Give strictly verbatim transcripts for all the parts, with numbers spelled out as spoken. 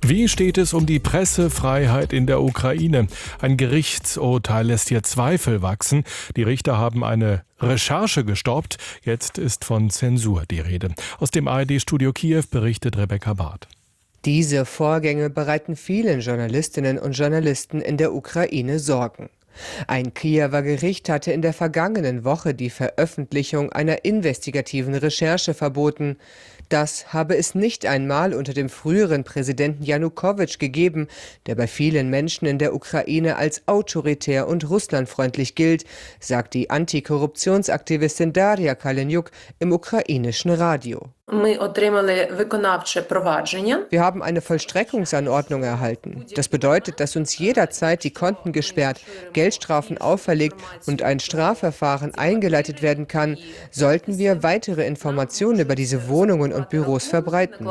Wie steht es um die Pressefreiheit in der Ukraine? Ein Gerichtsurteil lässt hier Zweifel wachsen. Die Richter haben eine Recherche gestoppt. Jetzt ist von Zensur die Rede. Aus dem A R D-Studio Kiew berichtet Rebecca Barth. Diese Vorgänge bereiten vielen Journalistinnen und Journalisten in der Ukraine Sorgen. Ein Kiewer Gericht hatte in der vergangenen Woche die Veröffentlichung einer investigativen Recherche verboten. Das habe es nicht einmal unter dem früheren Präsidenten Janukowitsch gegeben, der bei vielen Menschen in der Ukraine als autoritär und russlandfreundlich gilt, sagt die Antikorruptionsaktivistin Darja Kalenjuk im ukrainischen Radio. Wir haben eine Vollstreckungsanordnung erhalten. Das bedeutet, dass uns jederzeit die Konten gesperrt, Geldstrafen auferlegt und ein Strafverfahren eingeleitet werden kann, sollten wir weitere Informationen über diese Wohnungen und Büros verbreiten.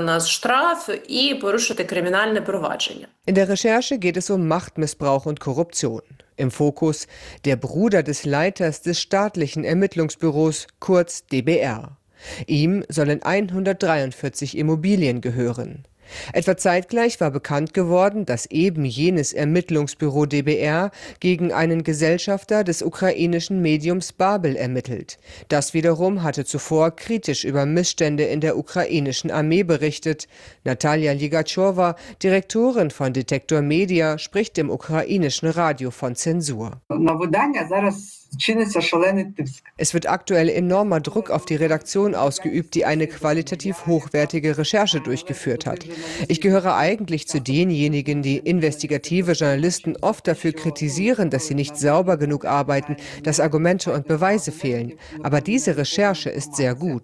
In der Recherche geht es um Machtmissbrauch und Korruption. Im Fokus der Bruder des Leiters des staatlichen Ermittlungsbüros, kurz D B R. Ihm sollen hundertdreiundvierzig Immobilien gehören. Etwa zeitgleich war bekannt geworden, dass eben jenes Ermittlungsbüro D B R gegen einen Gesellschafter des ukrainischen Mediums Babel ermittelt. Das wiederum hatte zuvor kritisch über Missstände in der ukrainischen Armee berichtet. Natalia Ligachowa, Direktorin von Detektor Media, spricht im ukrainischen Radio von Zensur. Es wird aktuell enormer Druck auf die Redaktion ausgeübt, die eine qualitativ hochwertige Recherche durchgeführt hat. Ich gehöre eigentlich zu denjenigen, die investigative Journalisten oft dafür kritisieren, dass sie nicht sauber genug arbeiten, dass Argumente und Beweise fehlen. Aber diese Recherche ist sehr gut.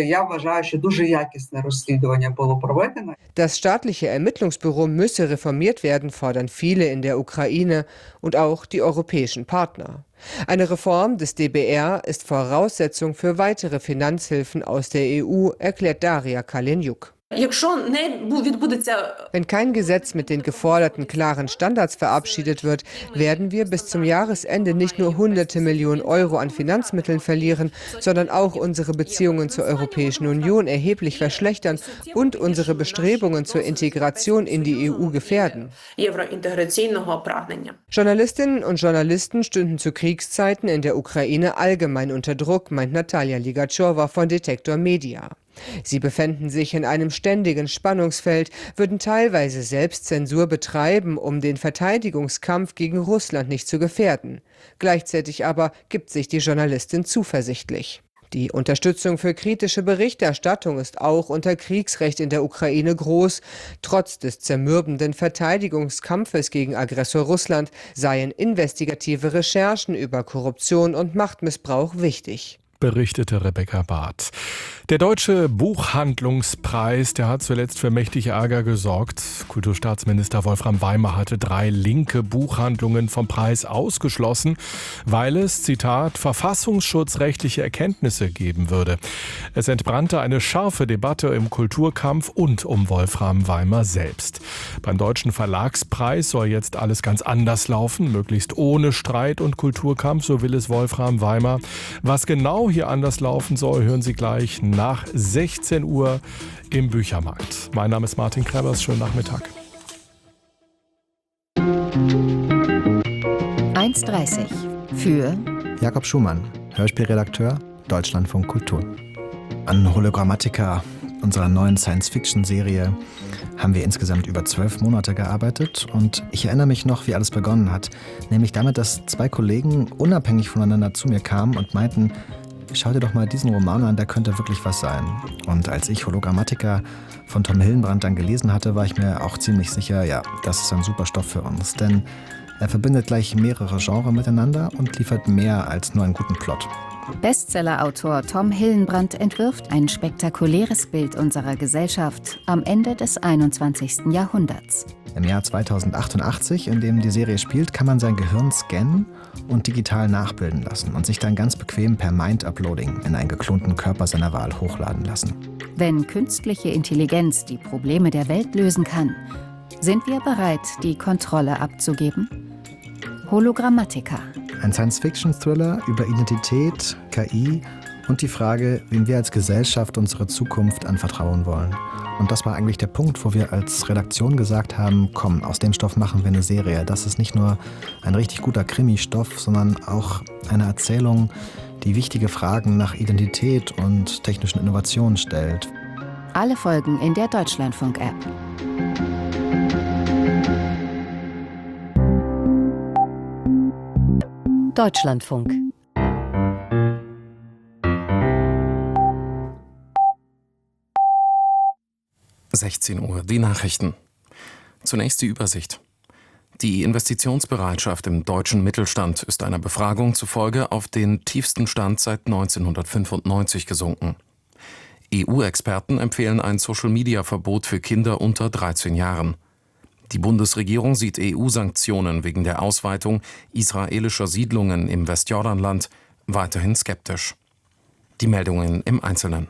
Das staatliche Ermittlungsbüro müsse reformiert werden, fordern viele in der Ukraine und auch die europäischen Partner. Eine Reform des D B R ist Voraussetzung für weitere Finanzhilfen aus der E U, erklärt Darja Kalenjuk. Wenn kein Gesetz mit den geforderten klaren Standards verabschiedet wird, werden wir bis zum Jahresende nicht nur hunderte Millionen Euro an Finanzmitteln verlieren, sondern auch unsere Beziehungen zur Europäischen Union erheblich verschlechtern und unsere Bestrebungen zur Integration in die E U gefährden. Journalistinnen und Journalisten stünden zu Kriegszeiten in der Ukraine allgemein unter Druck, meint Natalia Ligachowa von Detektor Media. Sie befänden sich in einem ständigen Spannungsfeld, würden teilweise Selbstzensur betreiben, um den Verteidigungskampf gegen Russland nicht zu gefährden. Gleichzeitig aber gibt sich die Journalistin zuversichtlich. Die Unterstützung für kritische Berichterstattung ist auch unter Kriegsrecht in der Ukraine groß. Trotz des zermürbenden Verteidigungskampfes gegen Aggressor Russland seien investigative Recherchen über Korruption und Machtmissbrauch wichtig, berichtete Rebecca Barth. Der Deutsche Buchhandlungspreis, der hat zuletzt für mächtig Ärger gesorgt. Kulturstaatsminister Wolfram Weimer hatte drei linke Buchhandlungen vom Preis ausgeschlossen, weil es, Zitat, verfassungsschutzrechtliche Erkenntnisse geben würde. Es entbrannte eine scharfe Debatte im Kulturkampf und um Wolfram Weimer selbst. Beim Deutschen Verlagspreis soll jetzt alles ganz anders laufen, möglichst ohne Streit und Kulturkampf, so will es Wolfram Weimer. Was genau hier anders laufen soll, hören Sie gleich nach sechzehn Uhr im Büchermarkt. Mein Name ist Martin Krebers, schönen Nachmittag. eins dreißig für Jakob Schumann, Hörspielredakteur, Deutschlandfunk Kultur. An Hologrammatica, unserer neuen Science-Fiction-Serie, haben wir insgesamt über zwölf Monate gearbeitet und ich erinnere mich noch, wie alles begonnen hat. Nämlich damit, dass zwei Kollegen unabhängig voneinander zu mir kamen und meinten, schau dir doch mal diesen Roman an, der könnte wirklich was sein. Und als ich Hologrammatica von Tom Hillenbrand dann gelesen hatte, war ich mir auch ziemlich sicher, ja, das ist ein super Stoff für uns. Denn er verbindet gleich mehrere Genres miteinander und liefert mehr als nur einen guten Plot. Bestsellerautor Tom Hillenbrand entwirft ein spektakuläres Bild unserer Gesellschaft am Ende des einundzwanzigsten Jahrhunderts. Im Jahr zweitausendachtundachtzig, in dem die Serie spielt, kann man sein Gehirn scannen und digital nachbilden lassen und sich dann ganz bequem per Mind-Uploading in einen geklonten Körper seiner Wahl hochladen lassen. Wenn künstliche Intelligenz die Probleme der Welt lösen kann, sind wir bereit, die Kontrolle abzugeben? Hologrammatica. Ein Science-Fiction-Thriller über Identität, K I und die Frage, wem wir als Gesellschaft unsere Zukunft anvertrauen wollen. Und das war eigentlich der Punkt, wo wir als Redaktion gesagt haben, komm, aus dem Stoff machen wir eine Serie. Das ist nicht nur ein richtig guter Krimi-Stoff, sondern auch eine Erzählung, die wichtige Fragen nach Identität und technischen Innovationen stellt. Alle Folgen in der Deutschlandfunk-App. Deutschlandfunk. sechzehn Uhr, die Nachrichten. Zunächst die Übersicht. Die Investitionsbereitschaft im deutschen Mittelstand ist einer Befragung zufolge auf den tiefsten Stand seit neunzehnhundertfünfundneunzig gesunken. E U-Experten empfehlen ein Social-Media-Verbot für Kinder unter dreizehn Jahren. Die Bundesregierung sieht E U-Sanktionen wegen der Ausweitung israelischer Siedlungen im Westjordanland weiterhin skeptisch. Die Meldungen im Einzelnen.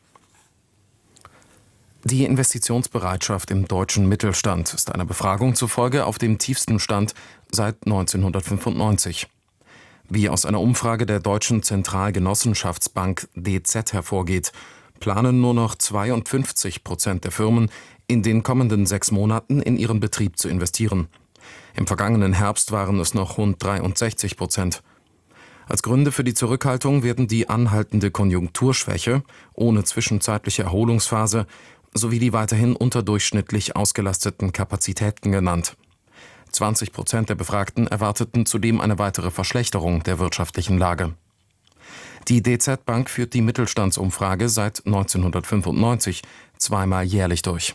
Die Investitionsbereitschaft im deutschen Mittelstand ist einer Befragung zufolge auf dem tiefsten Stand seit neunzehnhundertfünfundneunzig. Wie aus einer Umfrage der Deutschen Zentralgenossenschaftsbank D Z hervorgeht, planen nur noch zweiundfünfzig Prozent der Firmen in den kommenden sechs Monaten in ihren Betrieb zu investieren. Im vergangenen Herbst waren es noch rund dreiundsechzig Prozent. Als Gründe für die Zurückhaltung werden die anhaltende Konjunkturschwäche ohne zwischenzeitliche Erholungsphase sowie die weiterhin unterdurchschnittlich ausgelasteten Kapazitäten genannt. zwanzig Prozent der Befragten erwarteten zudem eine weitere Verschlechterung der wirtschaftlichen Lage. Die D Z-Bank führt die Mittelstandsumfrage seit neunzehnhundertfünfundneunzig zweimal jährlich durch.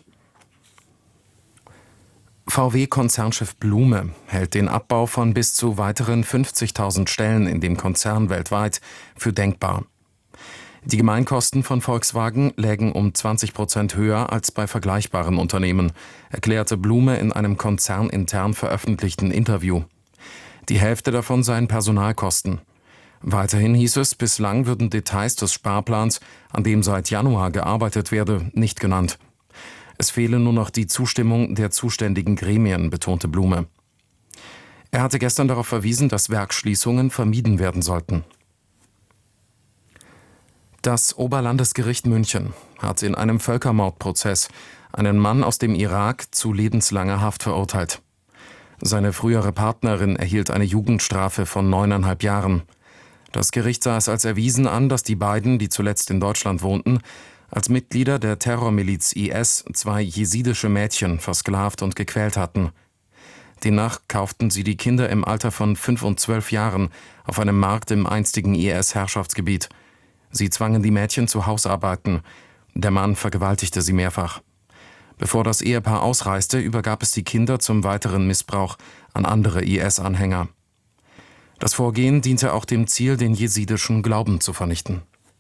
V W-Konzernchef Blume hält den Abbau von bis zu weiteren fünfzigtausend Stellen in dem Konzern weltweit für denkbar. Die Gemeinkosten von Volkswagen lägen um zwanzig Prozent höher als bei vergleichbaren Unternehmen, erklärte Blume in einem konzernintern veröffentlichten Interview. Die Hälfte davon seien Personalkosten. Weiterhin hieß es, bislang würden Details des Sparplans, an dem seit Januar gearbeitet werde, nicht genannt. Es fehle nur noch die Zustimmung der zuständigen Gremien, betonte Blume. Er hatte gestern darauf verwiesen, dass Werksschließungen vermieden werden sollten. Das Oberlandesgericht München hat in einem Völkermordprozess einen Mann aus dem Irak zu lebenslanger Haft verurteilt. Seine frühere Partnerin erhielt eine Jugendstrafe von neuneinhalb Jahren. Das Gericht sah es als erwiesen an, dass die beiden, die zuletzt in Deutschland wohnten, als Mitglieder der Terrormiliz I S zwei jesidische Mädchen versklavt und gequält hatten. Demnach kauften sie die Kinder im Alter von fünf und zwölf Jahren auf einem Markt im einstigen I S-Herrschaftsgebiet. Sie zwangen die Mädchen zu Hausarbeiten. Der Mann vergewaltigte sie mehrfach. Bevor das Ehepaar ausreiste, übergab es die Kinder zum weiteren Missbrauch an andere I S-Anhänger. Das Vorgehen diente auch dem Ziel, den jesidischen Glauben zu vernichten.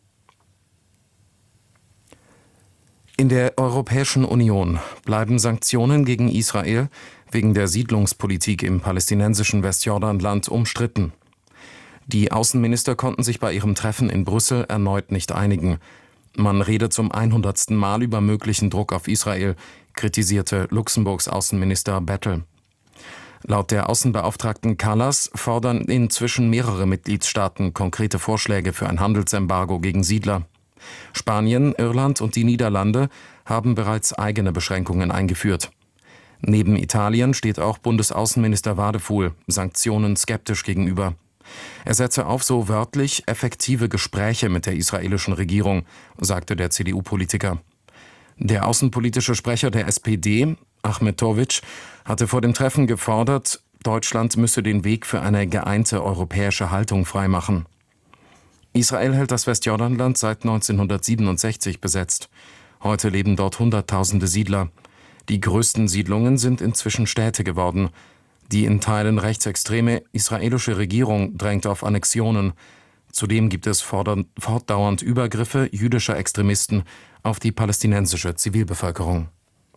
In der Europäischen Union bleiben Sanktionen gegen Israel wegen der Siedlungspolitik im palästinensischen Westjordanland umstritten. Die Außenminister konnten sich bei ihrem Treffen in Brüssel erneut nicht einigen. Man rede zum hundertsten Mal über möglichen Druck auf Israel, kritisierte Luxemburgs Außenminister Bettel. Laut der Außenbeauftragten Kallas fordern inzwischen mehrere Mitgliedstaaten konkrete Vorschläge für ein Handelsembargo gegen Siedler. Spanien, Irland und die Niederlande haben bereits eigene Beschränkungen eingeführt. Neben Italien steht auch Bundesaußenminister Wadefuhl Sanktionen skeptisch gegenüber. Er setze auf so wörtlich effektive Gespräche mit der israelischen Regierung, sagte der C D U-Politiker. Der außenpolitische Sprecher der S P D, Ahmetovic, hatte vor dem Treffen gefordert, Deutschland müsse den Weg für eine geeinte europäische Haltung freimachen. Israel hält das Westjordanland seit neunzehnhundertsiebenundsechzig besetzt. Heute leben dort Hunderttausende Siedler. Die größten Siedlungen sind inzwischen Städte geworden. Die in Teilen rechtsextreme israelische Regierung drängt auf Annexionen. Zudem gibt es fortdauernd Übergriffe jüdischer Extremisten auf die palästinensische Zivilbevölkerung.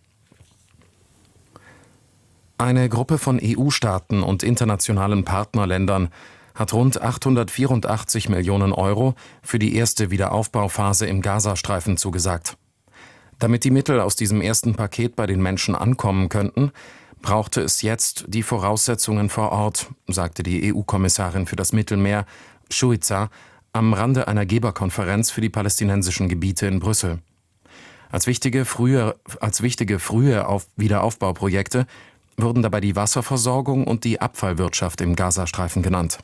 Eine Gruppe von E U-Staaten und internationalen Partnerländern hat rund achthundertvierundachtzig Millionen Euro für die erste Wiederaufbauphase im Gazastreifen zugesagt. Damit die Mittel aus diesem ersten Paket bei den Menschen ankommen könnten, brauchte es jetzt die Voraussetzungen vor Ort, sagte die E U-Kommissarin für das Mittelmeer, Shuiza, am Rande einer Geberkonferenz für die palästinensischen Gebiete in Brüssel. Als wichtige frühe, als wichtige frühe Auf Wiederaufbauprojekte wurden dabei die Wasserversorgung und die Abfallwirtschaft im Gazastreifen genannt.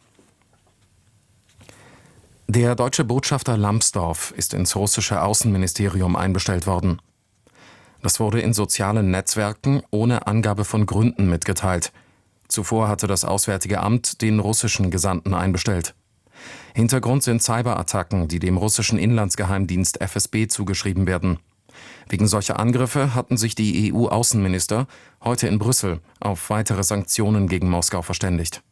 Der deutsche Botschafter Lambsdorff ist ins russische Außenministerium einbestellt worden. Das wurde in sozialen Netzwerken ohne Angabe von Gründen mitgeteilt. Zuvor hatte das Auswärtige Amt den russischen Gesandten einbestellt. Hintergrund sind Cyberattacken, die dem russischen Inlandsgeheimdienst F S B zugeschrieben werden. Wegen solcher Angriffe hatten sich die E U-Außenminister heute in Brüssel auf weitere Sanktionen gegen Moskau verständigt.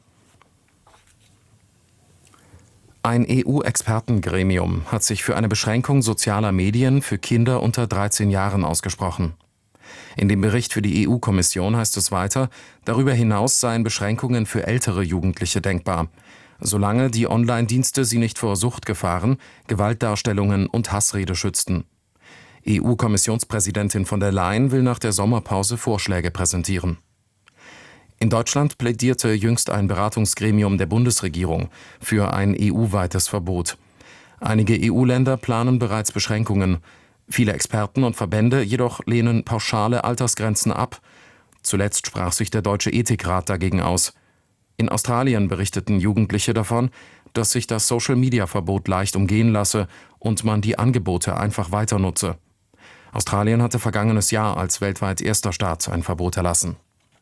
Ein E U-Expertengremium hat sich für eine Beschränkung sozialer Medien für Kinder unter dreizehn Jahren ausgesprochen. In dem Bericht für die E U-Kommission heißt es weiter, darüber hinaus seien Beschränkungen für ältere Jugendliche denkbar, solange die Online-Dienste sie nicht vor Suchtgefahren, Gewaltdarstellungen und Hassrede schützten. E U-Kommissionspräsidentin von der Leyen will nach der Sommerpause Vorschläge präsentieren. In Deutschland plädierte jüngst ein Beratungsgremium der Bundesregierung für ein E U-weites Verbot. Einige E U-Länder planen bereits Beschränkungen. Viele Experten und Verbände jedoch lehnen pauschale Altersgrenzen ab. Zuletzt sprach sich der Deutsche Ethikrat dagegen aus. In Australien berichteten Jugendliche davon, dass sich das Social-Media-Verbot leicht umgehen lasse und man die Angebote einfach weiter nutze. Australien hatte vergangenes Jahr als weltweit erster Staat ein Verbot erlassen.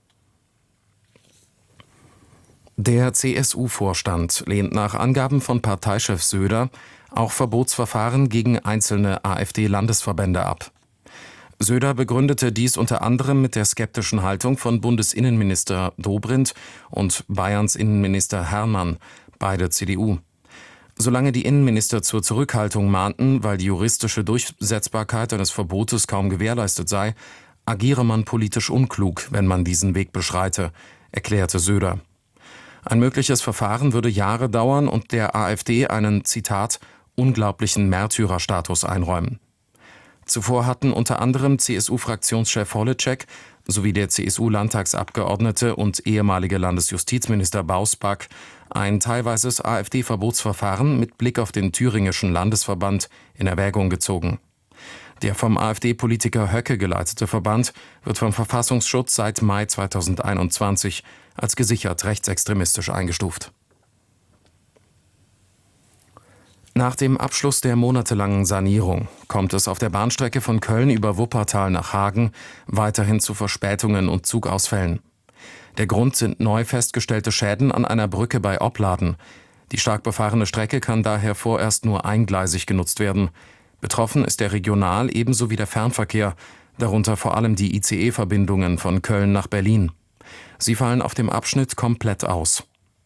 Der C S U-Vorstand lehnt nach Angaben von Parteichef Söder auch Verbotsverfahren gegen einzelne AfD-Landesverbände ab. Söder begründete dies unter anderem mit der skeptischen Haltung von Bundesinnenminister Dobrindt und Bayerns Innenminister Herrmann, beide C D U. Solange die Innenminister zur Zurückhaltung mahnten, weil die juristische Durchsetzbarkeit eines Verbotes kaum gewährleistet sei, agiere man politisch unklug, wenn man diesen Weg beschreite, erklärte Söder. Ein mögliches Verfahren würde Jahre dauern und der AfD einen, Zitat, unglaublichen Märtyrerstatus einräumen. Zuvor hatten unter anderem C S U-Fraktionschef Holleczek sowie der C S U-Landtagsabgeordnete und ehemalige Landesjustizminister Bausback ein teilweises AfD-Verbotsverfahren mit Blick auf den thüringischen Landesverband in Erwägung gezogen. Der vom AfD-Politiker Höcke geleitete Verband wird vom Verfassungsschutz seit Mai zweitausendeinundzwanzig als gesichert rechtsextremistisch eingestuft. Nach dem Abschluss der monatelangen Sanierung kommt es auf der Bahnstrecke von Köln über Wuppertal nach Hagen weiterhin zu Verspätungen und Zugausfällen. Der Grund sind neu festgestellte Schäden an einer Brücke bei Opladen. Die stark befahrene Strecke kann daher vorerst nur eingleisig genutzt werden. Betroffen ist der Regional- ebenso wie der Fernverkehr, darunter vor allem die I C E-Verbindungen von Köln nach Berlin. Sie fallen auf dem Abschnitt komplett aus.